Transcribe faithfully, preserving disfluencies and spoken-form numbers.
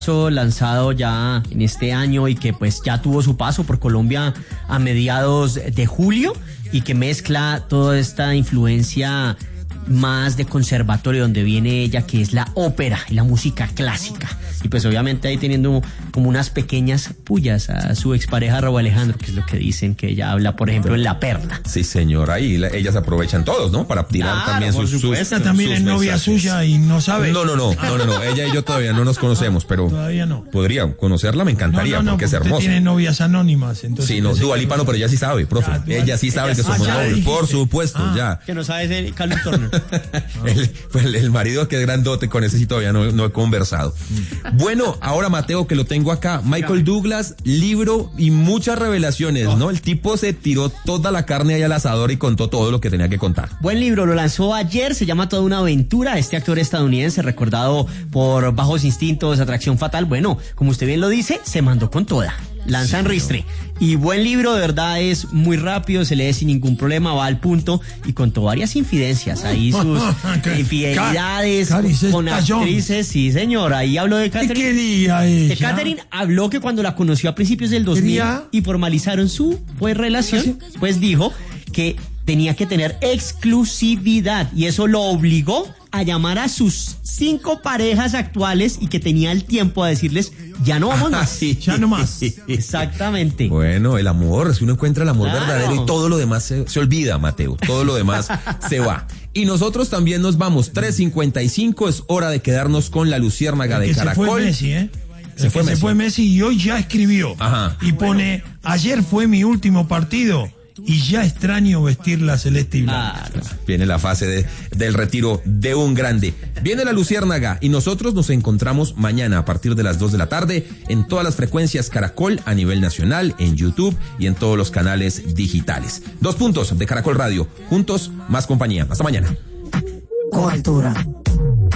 Lanzado ya en este año y que pues ya tuvo su paso por Colombia a mediados de julio y que mezcla toda esta influencia más de conservatorio donde viene ella, que es la ópera y la música clásica, y pues obviamente ahí teniendo como unas pequeñas pullas a su expareja Rauw Alejandro, que es lo que dicen que ella habla, por ejemplo, en La Perla. Sí, señor, ahí la, ellas aprovechan todos, ¿no? Para tirar claro, también sus, sus, esta también sus es novia mensajes. suya y no sabe. No, no, no, no, no, no, ella y yo todavía no nos conocemos, pero todavía no. podría conocerla, me encantaría, no, no, no, porque es usted hermosa. tiene novias anónimas, entonces. Sí, no, Dua Lipa no, pero ella sí sabe, profe. Ya, ella sí sabe ella que sí somos sabe. novios, por supuesto, Ah. ya. Que no sabes el Calvin Turner. El, pues el, el marido que es grandote, con ese sí todavía no, no he conversado. Bueno, ahora Mateo, que lo tengo acá, Michael Douglas, libro y muchas revelaciones, ¿no? El tipo se tiró toda la carne ahí al asador y contó todo lo que tenía que contar. Buen libro, lo lanzó ayer, se llama Toda una aventura. Este actor estadounidense, recordado por Bajos Instintos, Atracción Fatal, bueno, como usted bien lo dice, se mandó con toda. Lanza en Ristre. Y buen libro, de verdad, es muy rápido, se lee sin ningún problema, va al punto y contó varias infidencias. Ahí sus infidelidades Caris, con actrices. Sí, señor, ahí habló de ¿Qué Catherine. quería ella? De Catherine habló que cuando la conoció a principios del dos mil ¿Quería? y formalizaron su pues relación, pues dijo que tenía que tener exclusividad y eso lo obligó a llamar a sus cinco parejas actuales y que tenía el tiempo a decirles, ya no vamos más. Sí. Ya no más. Exactamente. Bueno, el amor, si uno encuentra el amor Claro. verdadero y todo lo demás se, se olvida, Mateo, todo lo demás se va. Y nosotros también nos vamos, tres cincuenta y cinco, es hora de quedarnos con la luciérnaga El de que se Caracol. fue Messi, ¿eh? Se El fue que Messi. se fue Messi y hoy ya escribió. Ajá. Y pone, ayer fue mi último partido y ya extraño vestir la celeste y blanca. Claro. Viene la fase de, del retiro de un grande. Viene la luciérnaga y nosotros nos encontramos mañana a partir de las dos de la tarde en todas las frecuencias Caracol a nivel nacional, en YouTube y en todos los canales digitales. Dos puntos de Caracol Radio. Juntos, más compañía. Hasta mañana. Coaltura.